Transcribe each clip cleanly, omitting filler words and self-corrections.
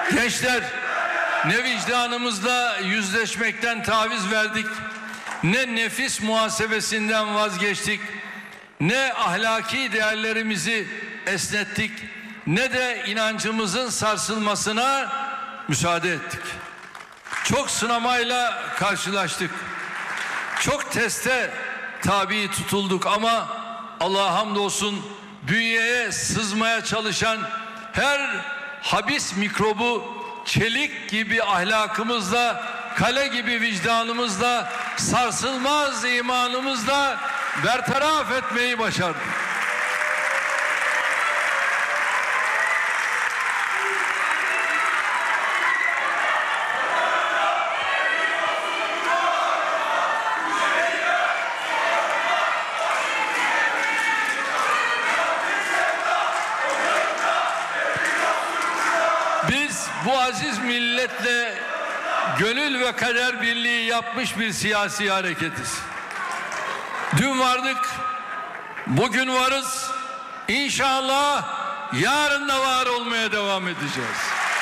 Gençler, ne vicdanımızla yüzleşmekten taviz verdik, ne nefis muhasebesinden vazgeçtik, ne ahlaki değerlerimizi esnettik, ne de inancımızın sarsılmasına müsaade ettik. Çok sınamayla karşılaştık. Çok teste tabi tutulduk ama Allah'a hamdolsun bünyeye sızmaya çalışan her habis mikrobu çelik gibi ahlakımızla, kale gibi vicdanımızla, sarsılmaz imanımızla bertaraf etmeyi başardık. Biz bu aziz milletle gönül ve kader birliği yapmış bir siyasi hareketiz. Dün vardık, bugün varız. İnşallah yarın da var olmaya devam edeceğiz.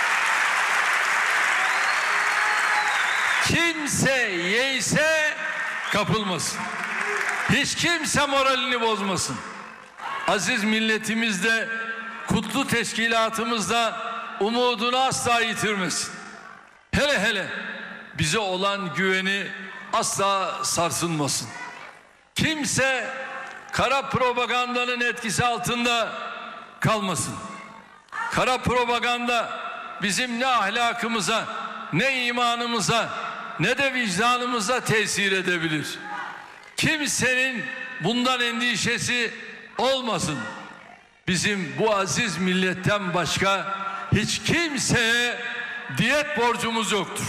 Kimse yeyse kapılmasın. Hiç kimse moralini bozmasın. Aziz milletimiz de kutlu teşkilatımızda umudunu asla yitirmesin. Hele hele bize olan güveni asla sarsılmasın. Kimse kara propagandanın etkisi altında kalmasın. Kara propaganda bizim ne ahlakımıza, ne imanımıza, ne de vicdanımıza tesir edebilir. Kimsenin bundan endişesi olmasın. Bizim bu aziz milletten başka hiç kimseye diyet borcumuz yoktur.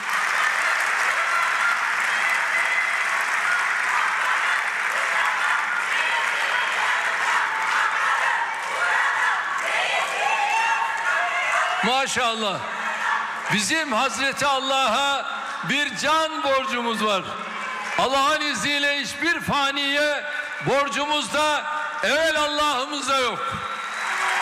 Maşallah. Bizim Hazreti Allah'a bir can borcumuz var. Allah'ın izniyle hiçbir faniye borcumuz da evvel Allah'ımızda yok.